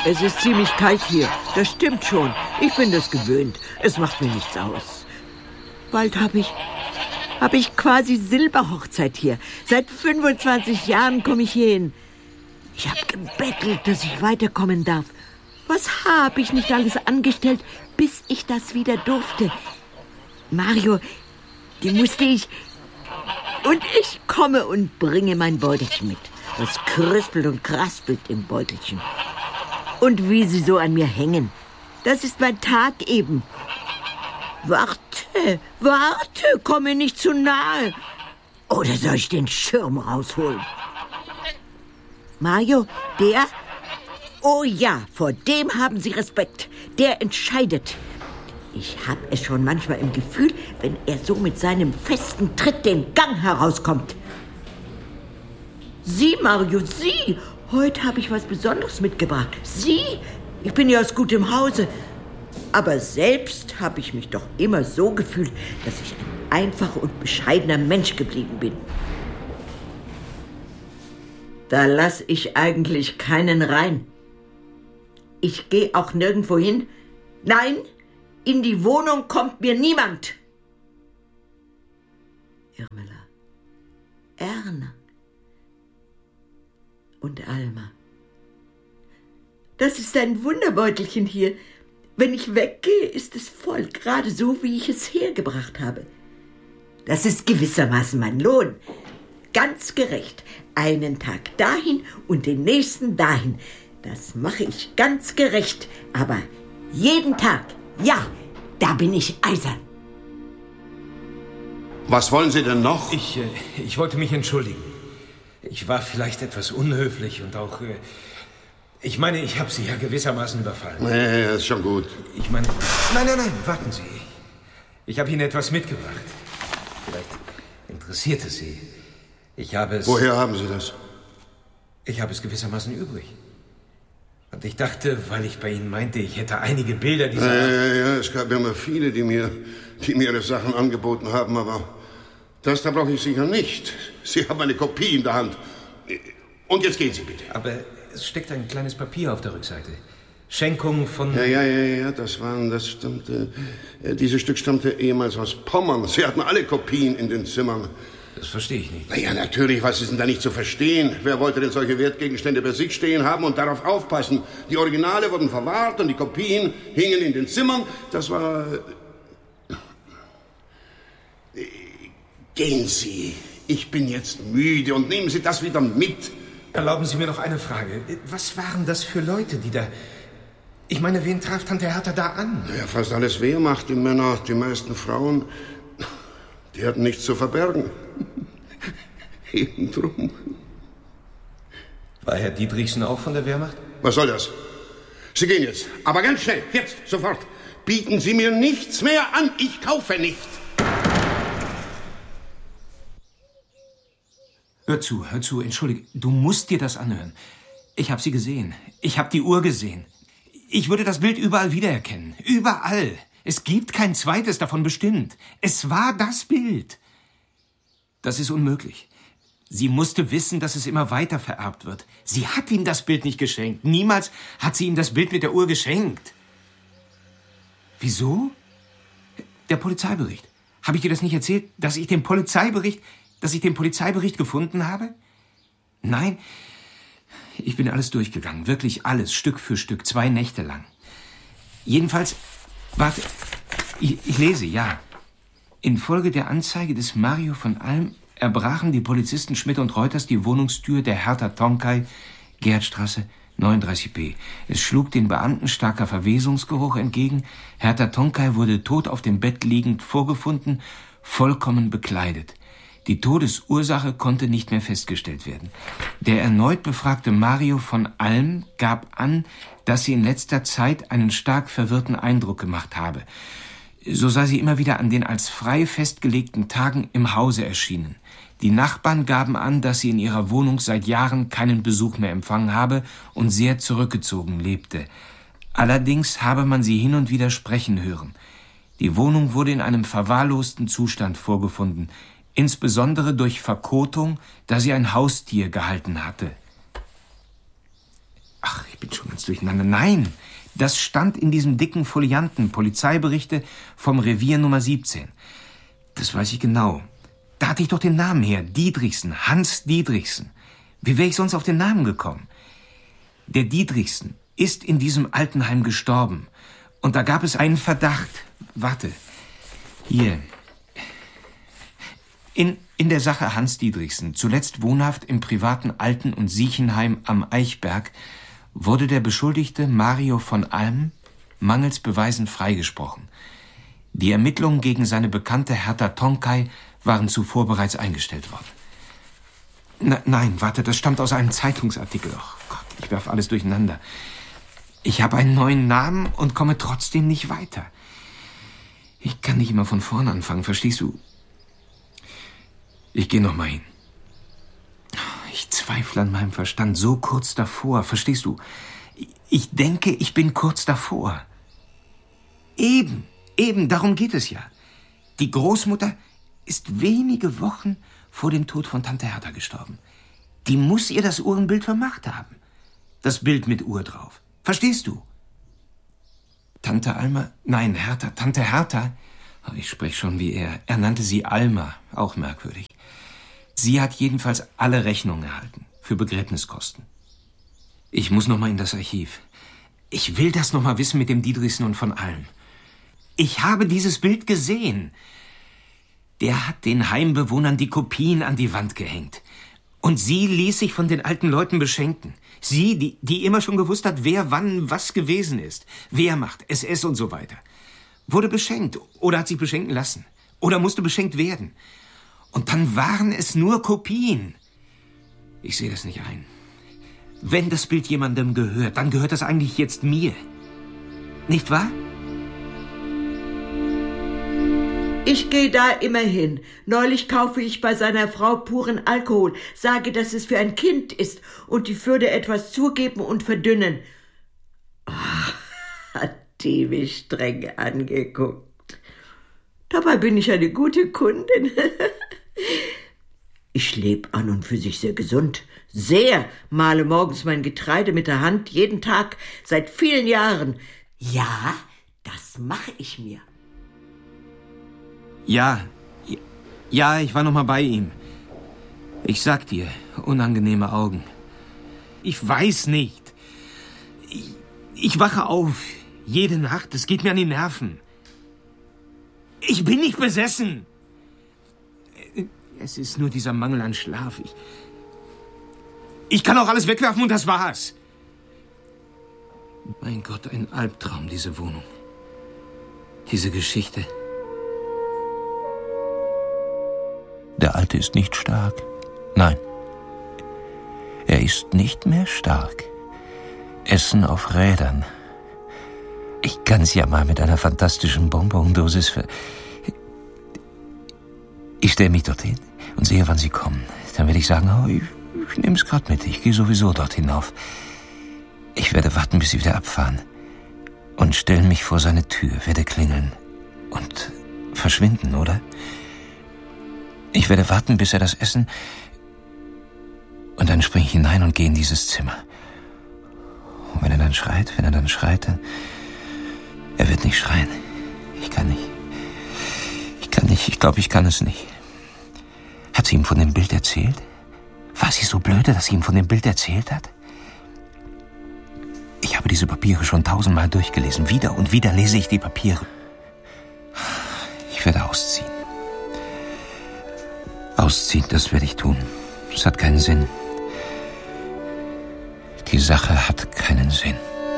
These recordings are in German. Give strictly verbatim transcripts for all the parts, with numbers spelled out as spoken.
Es ist ziemlich kalt hier. Das stimmt schon. Ich bin das gewöhnt. Es macht mir nichts aus. Bald habe ich, habe ich quasi Silberhochzeit hier. Seit fünfundzwanzig Jahren komme ich hier hin. Ich habe gebettelt, dass ich weiterkommen darf. Was habe ich nicht alles angestellt, bis ich das wieder durfte? Mario, die musste ich... Und ich komme und bringe mein Beutelchen mit. Das krispelt und kraspelt im Beutelchen. Und wie sie so an mir hängen. Das ist mein Tag eben. Warte, warte, komm mir nicht zu nahe. Oder soll ich den Schirm rausholen? Mario, der... Oh ja, vor dem haben Sie Respekt. Der entscheidet. Ich habe es schon manchmal im Gefühl, wenn er so mit seinem festen Tritt den Gang herauskommt. Sie, Mario, Sie. Heute habe ich was Besonderes mitgebracht. Sie? Ich bin ja aus gutem Hause. Aber selbst habe ich mich doch immer so gefühlt, dass ich ein einfacher und bescheidener Mensch geblieben bin. Da lasse ich eigentlich keinen rein. Ich gehe auch nirgendwo hin. Nein, in die Wohnung kommt mir niemand. Irmela, Erna und Alma. Das ist ein Wunderbeutelchen hier. Wenn ich weggehe, ist es voll, gerade so, wie ich es hergebracht habe. Das ist gewissermaßen mein Lohn. Ganz gerecht. Einen Tag dahin und den nächsten dahin. Das mache ich ganz gerecht. Aber jeden Tag, ja, da bin ich eisern. Was wollen Sie denn noch? Ich, äh, ich wollte mich entschuldigen. Ich war vielleicht etwas unhöflich und auch... Äh, ich meine, ich habe Sie ja gewissermaßen überfallen. Nee, ist schon gut. Ich meine... Nein, nein, nein, warten Sie. Ich habe Ihnen etwas mitgebracht. Vielleicht interessiert es Sie. Ich habe es... Woher haben Sie das? Ich habe es gewissermaßen übrig. Und ich dachte, weil ich bei Ihnen meinte, ich hätte einige Bilder dieser Ja, Art... ja, ja, es gab immer viele, die mir, die mir ihre Sachen angeboten haben, aber das da brauche ich sicher nicht. Sie haben eine Kopie in der Hand. Und jetzt gehen Sie bitte. Aber es steckt ein kleines Papier auf der Rückseite. Schenkung von... Ja, ja, ja, ja, das waren, das stammte... Äh, dieses Stück stammte ehemals aus Pommern. Sie hatten alle Kopien in den Zimmern. Das verstehe ich nicht. Na ja, natürlich, was ist denn da nicht zu verstehen? Wer wollte denn solche Wertgegenstände bei sich stehen haben und darauf aufpassen? Die Originale wurden verwahrt und die Kopien hingen in den Zimmern. Das war... Gehen Sie. Ich bin jetzt müde und nehmen Sie das wieder mit. Erlauben Sie mir noch eine Frage. Was waren das für Leute, die da... Ich meine, wen traf Tante Hertha da an? Ja, fast alles Wehrmacht, die Männer, die meisten Frauen. Die hatten nichts zu verbergen. Eben drum. War Herr Dietrichsen auch von der Wehrmacht? Was soll das? Sie gehen jetzt. Aber ganz schnell. Jetzt, sofort. Bieten Sie mir nichts mehr an. Ich kaufe nicht. Hör zu, hör zu. Entschuldige, du musst dir das anhören. Ich habe sie gesehen. Ich habe die Uhr gesehen. Ich würde das Bild überall wiedererkennen. Überall. Es gibt kein zweites davon bestimmt. Es war das Bild. Das ist unmöglich. Sie musste wissen, dass es immer weiter vererbt wird. Sie hat ihm das Bild nicht geschenkt. Niemals hat sie ihm das Bild mit der Uhr geschenkt. Wieso? Der Polizeibericht. Habe ich dir das nicht erzählt, dass ich den Polizeibericht, dass ich den Polizeibericht gefunden habe? Nein. Ich bin alles durchgegangen. Wirklich alles. Stück für Stück. Zwei Nächte lang. Jedenfalls... Warte. Ich, ich lese, ja. Infolge der Anzeige des Mario von Alm erbrachen die Polizisten Schmidt und Reuters die Wohnungstür der Hertha Tonkay, Gertstraße neununddreißig b. Es schlug den Beamten starker Verwesungsgeruch entgegen. Hertha Tonkay wurde tot auf dem Bett liegend vorgefunden, vollkommen bekleidet. Die Todesursache konnte nicht mehr festgestellt werden. Der erneut befragte Mario von Alm gab an, dass sie in letzter Zeit einen stark verwirrten Eindruck gemacht habe. So sei sie immer wieder an den als frei festgelegten Tagen im Hause erschienen. Die Nachbarn gaben an, dass sie in ihrer Wohnung seit Jahren keinen Besuch mehr empfangen habe und sehr zurückgezogen lebte. Allerdings habe man sie hin und wieder sprechen hören. Die Wohnung wurde in einem verwahrlosten Zustand vorgefunden, insbesondere durch Verkotung, da sie ein Haustier gehalten hatte. Ach, ich bin schon ganz durcheinander. Nein, das stand in diesem dicken Folianten, Polizeiberichte vom Revier Nummer siebzehn. Das weiß ich genau. Da hatte ich doch den Namen her. Dietrichsen, Hans Dietrichsen. Wie wäre ich sonst auf den Namen gekommen? Der Dietrichsen ist in diesem Altenheim gestorben. Und da gab es einen Verdacht. Warte. Hier. In, in der Sache Hans Dietrichsen, zuletzt wohnhaft im privaten Alten- und Siechenheim am Eichberg, wurde der Beschuldigte Mario von Alm mangels Beweisen freigesprochen. Die Ermittlungen gegen seine Bekannte Hertha Tonkay waren zuvor bereits eingestellt worden. Na, nein, warte, das stammt aus einem Zeitungsartikel. Oh Gott, ich werf alles durcheinander. Ich habe einen neuen Namen und komme trotzdem nicht weiter. Ich kann nicht immer von vorn anfangen, verstehst du? Ich gehe noch mal hin. Ich zweifle an meinem Verstand, so kurz davor, verstehst du? Ich denke, ich bin kurz davor. Eben, eben, darum geht es ja. Die Großmutter ist wenige Wochen vor dem Tod von Tante Hertha gestorben. Die muss ihr das Uhrenbild vermacht haben. Das Bild mit Uhr drauf. Verstehst du? Tante Alma, nein, Hertha, Tante Hertha, oh, ich spreche schon wie er, er nannte sie Alma, auch merkwürdig. Sie hat jedenfalls alle Rechnungen erhalten, für Begräbniskosten. Ich muss noch mal in das Archiv. Ich will das noch mal wissen mit dem Dietrichsen und von Alm. Ich habe dieses Bild gesehen. Der hat den Heimbewohnern die Kopien an die Wand gehängt. Und sie ließ sich von den alten Leuten beschenken. Sie, die, die immer schon gewusst hat, wer wann was gewesen ist. Wehrmacht, S S und so weiter. Wurde beschenkt oder hat sich beschenken lassen. Oder musste beschenkt werden. Und dann waren es nur Kopien. Ich sehe das nicht ein. Wenn das Bild jemandem gehört, dann gehört das eigentlich jetzt mir. Nicht wahr? Ich gehe da immer hin. Neulich kaufe ich bei seiner Frau puren Alkohol, sage, dass es für ein Kind ist und die würde etwas zugeben und verdünnen. Oh, hat die mich streng angeguckt. Dabei bin ich eine gute Kundin. Ich lebe an und für sich sehr gesund. Sehr. Male morgens mein Getreide mit der Hand, jeden Tag, seit vielen Jahren. Ja, das mache ich mir. Ja, ja, ich war noch mal bei ihm. Ich sag dir, unangenehme Augen. Ich weiß nicht. Ich, ich wache auf, jede Nacht, es geht mir an die Nerven. Ich bin nicht besessen. Es ist nur dieser Mangel an Schlaf. Ich, ich kann auch alles wegwerfen und das war's. Mein Gott, ein Albtraum, diese Wohnung. Diese Geschichte. Der Alte ist nicht stark. Nein. Er ist nicht mehr stark. Essen auf Rädern. Ich kann's ja mal mit einer fantastischen Bonbondosis ver... Ich stelle mich dorthin und sehe, wann sie kommen. Dann werde ich sagen, oh, ich, ich nehme es gerade mit. Ich gehe sowieso dort hinauf. Ich werde warten, bis sie wieder abfahren. Und stelle mich vor seine Tür, werde klingeln. Und verschwinden, oder? Ich werde warten, bis er das Essen... Und dann springe ich hinein und gehe in dieses Zimmer. Und wenn er dann schreit, wenn er dann schreit, dann... Er wird nicht schreien. Ich kann nicht. Ich kann nicht. Ich glaube, ich kann es nicht. Hat sie ihm von dem Bild erzählt? War sie so blöde, dass sie ihm von dem Bild erzählt hat? Ich habe diese Papiere schon tausendmal durchgelesen. Wieder und wieder lese ich die Papiere. Ich werde ausziehen. Ausziehen, das werde ich tun. Es hat keinen Sinn. Die Sache hat keinen Sinn.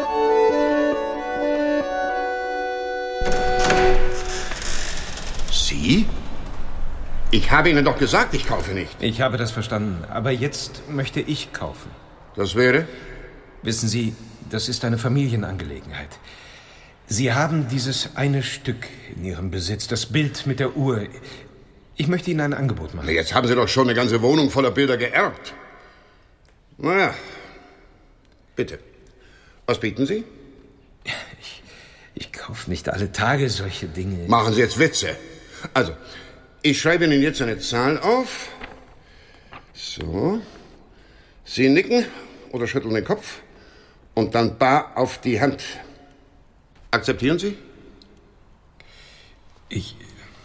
Sie? Ich habe Ihnen doch gesagt, ich kaufe nicht. Ich habe das verstanden, aber jetzt möchte ich kaufen. Das wäre? Wissen Sie, das ist eine Familienangelegenheit. Sie haben dieses eine Stück in Ihrem Besitz, das Bild mit der Uhr. Ich möchte Ihnen ein Angebot machen. Jetzt haben Sie doch schon eine ganze Wohnung voller Bilder geerbt. Na ja, bitte. Was bieten Sie? Ich, ich kaufe nicht alle Tage solche Dinge. Machen Sie jetzt Witze. Also, ich schreibe Ihnen jetzt eine Zahl auf. So. Sie nicken oder schütteln den Kopf. und dann bar auf die Hand. Akzeptieren Sie? Ich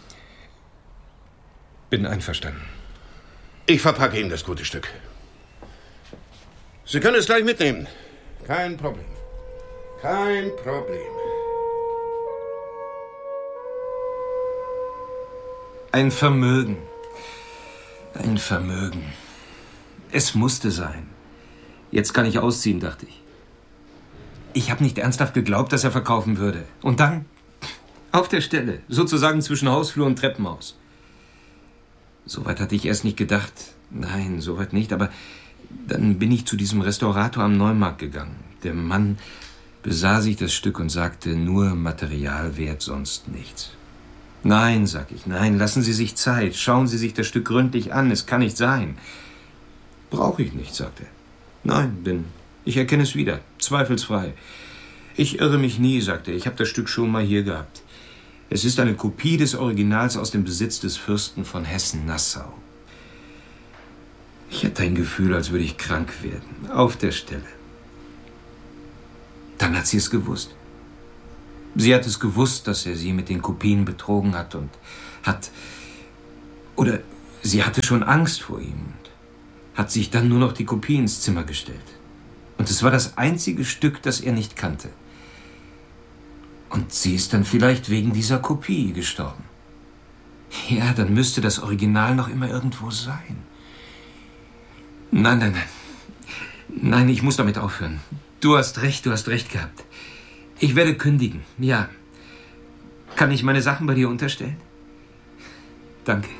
bin einverstanden. Ich verpacke Ihnen das gute Stück. Sie können es gleich mitnehmen. Kein Problem. Kein Problem. Ein Vermögen. Ein Vermögen. Es musste sein. Jetzt kann ich ausziehen, dachte ich. Ich habe nicht ernsthaft geglaubt, dass er verkaufen würde. Und dann, auf der Stelle, sozusagen zwischen Hausflur und Treppenhaus. Soweit hatte ich erst nicht gedacht. Nein, soweit nicht. Aber dann bin ich zu diesem Restaurator am Neumarkt gegangen. Der Mann besah sich das Stück und sagte, nur Materialwert, sonst nichts. Nein, sag ich, nein, lassen Sie sich Zeit. Schauen Sie sich das Stück gründlich an. Es kann nicht sein. Brauche ich nicht, sagte er. Nein, denn ich erkenne es wieder. Zweifelsfrei. Ich irre mich nie, sagte er. Ich habe das Stück schon mal hier gehabt. Es ist eine Kopie des Originals aus dem Besitz des Fürsten von Hessen-Nassau. Ich hatte ein Gefühl, als würde ich krank werden. Auf der Stelle. Dann hat sie es gewusst. Sie hat es gewusst, dass er sie mit den Kopien betrogen hat und hat... Oder sie hatte schon Angst vor ihm und hat sich dann nur noch die Kopie ins Zimmer gestellt. Und es war das einzige Stück, das er nicht kannte. Und sie ist dann vielleicht wegen dieser Kopie gestorben. Ja, dann müsste das Original noch immer irgendwo sein. Nein, nein, nein. Nein, ich muss damit aufhören. Du hast recht, du hast recht gehabt. Ich werde kündigen, ja. Kann ich meine Sachen bei dir unterstellen? Danke.